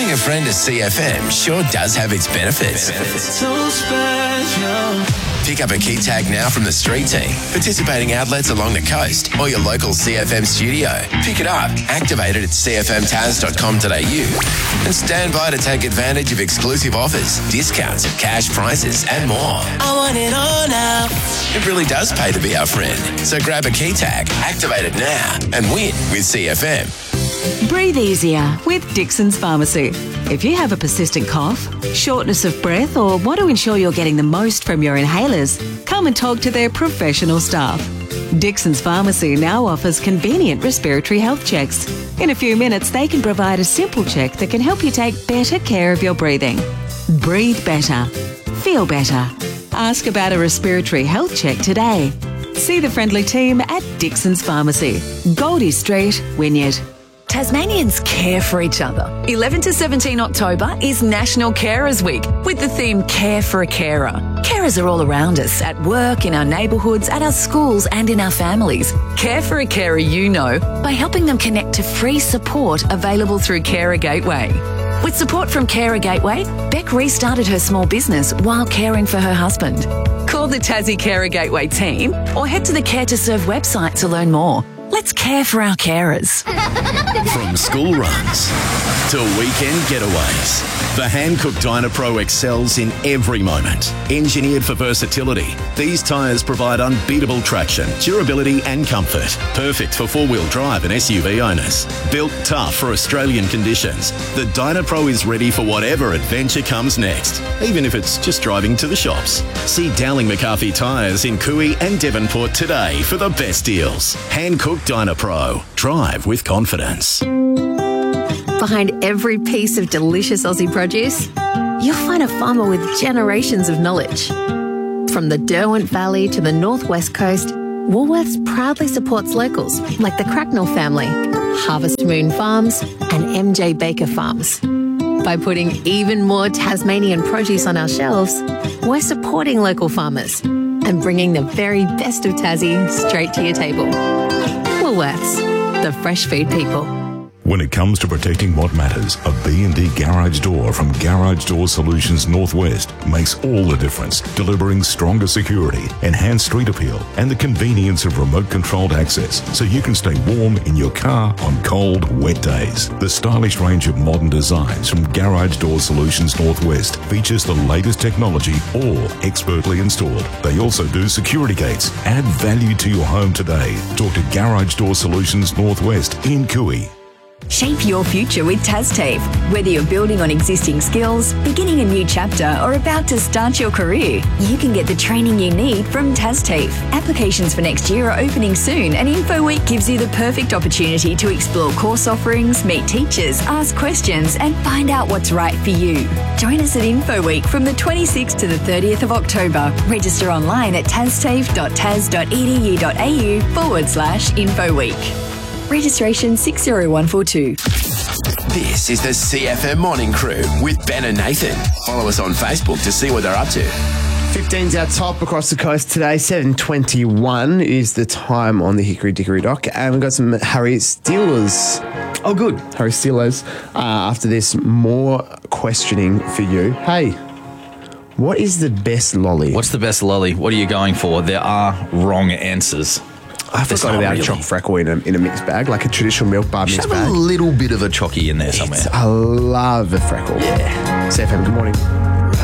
Being a friend of CFM sure does have its benefits. So special. Pick up a key tag now from the street team, participating outlets along the coast or your local CFM studio. Pick it up, activate it at cfmtowers.com.au and stand by to take advantage of exclusive offers, discounts, cash prizes and more. I want it all now. It really does pay to be our friend. So grab a key tag, activate it now and win with CFM. Breathe easier with Dixon's Pharmacy. If you have a persistent cough, shortness of breath, or want to ensure you're getting the most from your inhalers, come and talk to their professional staff. Dixon's Pharmacy now offers convenient respiratory health checks. In a few minutes, they can provide a simple check that can help you take better care of your breathing. Breathe better. Feel better. Ask about a respiratory health check today. See the friendly team at Dixon's Pharmacy, Goldie Street, Wynyard. Tasmanians care for each other. 11 to 17 October is National Carers Week with the theme Care for a Carer. Carers are all around us, at work, in our neighbourhoods, at our schools and in our families. Care for a carer you know by helping them connect to free support available through Carer Gateway. With support from Carer Gateway, Beck restarted her small business while caring for her husband. Call the Tassie Carer Gateway team or head to the Care to Serve website to learn more. Let's care for our carers. From school runs to weekend getaways, the Hankook Dynapro excels in every moment. Engineered for versatility, these tyres provide unbeatable traction, durability and comfort. Perfect for four-wheel drive and SUV owners. Built tough for Australian conditions, the Dynapro is ready for whatever adventure comes next, even if it's just driving to the shops. See Dowling McCarthy Tyres in Cooey and Devonport today for the best deals. Hankook Dynapro. Drive with confidence. Behind every piece of delicious Aussie produce, you'll find a farmer with generations of knowledge. From the Derwent Valley to the Northwest Coast, Woolworths proudly supports locals like the Cracknell family, Harvest Moon Farms and MJ Baker Farms. By putting even more Tasmanian produce on our shelves, we're supporting local farmers and bringing the very best of Tassie straight to your table. Woolworths, the fresh food people. When it comes to protecting what matters, a B&D garage door from Garage Door Solutions Northwest makes all the difference, delivering stronger security, enhanced street appeal, and the convenience of remote-controlled access so you can stay warm in your car on cold, wet days. The stylish range of modern designs from Garage Door Solutions Northwest features the latest technology, all expertly installed. They also do security gates. Add value to your home today. Talk to Garage Door Solutions Northwest in Cooey. Shape your future with TasTAFE. Whether you're building on existing skills, beginning a new chapter, or about to start your career, you can get the training you need from TasTAFE. Applications for next year are opening soon, and InfoWeek gives you the perfect opportunity to explore course offerings, meet teachers, ask questions, and find out what's right for you. Join us at InfoWeek from the 26th to the 30th of October. Register online at tastafe.tas.edu.au/InfoWeek. Registration 60142. This is the CFM Morning Crew with Ben and Nathan. Follow us on Facebook to see what they're up to. 15's our top across the coast today. 7:21 is the time on the Hickory Dickory Dock. And we've got some Harry Steelers. Oh, good. Harry Steelers. After this, more questioning for you. Hey, what is the best lolly? What's the best lolly? What are you going for? There are wrong answers. I forgot about a choc freckle in a mixed bag, like a traditional milk bar mixed Have bag. a little bit of a chocky in there somewhere. I love a freckle. Yeah. CFM, good morning.